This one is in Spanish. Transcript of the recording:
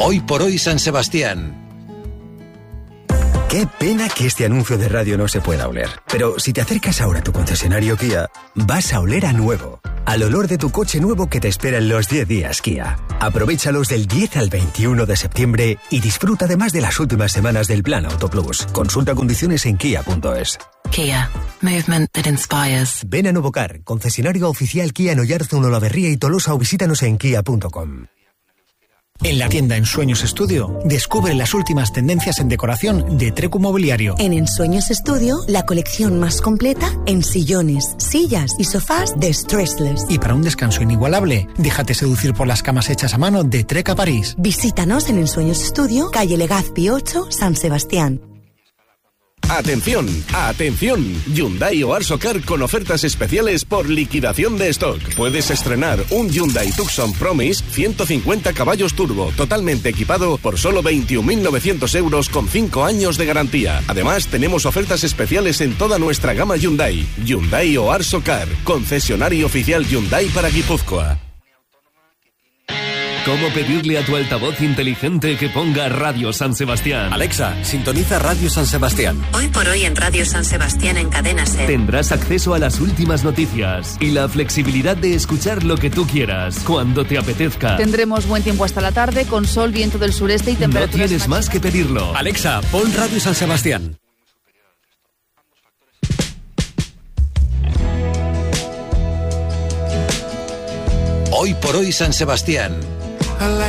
Hoy por hoy San Sebastián. Qué pena que este anuncio de radio no se pueda oler. Pero si te acercas ahora a tu concesionario Kia, vas a oler a nuevo. Al olor de tu coche nuevo que te espera en los 10 días Kia. Aprovéchalos del 10 al 21 de septiembre y disfruta además de las últimas semanas del Plan Auto Plus. Consulta condiciones en kia.es. Kia. Movement that inspires. Ven a Novocar, concesionario oficial Kia en Oyarzun, Olavarría y Tolosa, o visítanos en kia.com. En la tienda Ensueños Estudio, descubre las últimas tendencias en decoración de Trecu Mobiliario. En Ensueños Estudio, la colección más completa en sillones, sillas y sofás de Stressless. Y para un descanso inigualable, déjate seducir por las camas hechas a mano de Treca París. Visítanos en Ensueños Estudio, calle Legazpi 8, San Sebastián. ¡Atención! ¡Atención! Hyundai o Arsocar con ofertas especiales por liquidación de stock. Puedes estrenar un Hyundai Tucson Promise 150 caballos turbo, totalmente equipado por solo 21.900 euros con 5 años de garantía. Además, tenemos ofertas especiales en toda nuestra gama Hyundai. Hyundai o Arsocar, concesionario oficial Hyundai para Guipúzcoa. ¿Cómo pedirle a tu altavoz inteligente que ponga Radio San Sebastián? Alexa, sintoniza Radio San Sebastián. Hoy por hoy en Radio San Sebastián en Cadena SER. Tendrás acceso a las últimas noticias y la flexibilidad de escuchar lo que tú quieras, cuando te apetezca. Tendremos buen tiempo hasta la tarde, con sol, viento del sureste y temperaturas. No tienes más que pedirlo. Alexa, pon Radio San Sebastián. Hoy por hoy San Sebastián.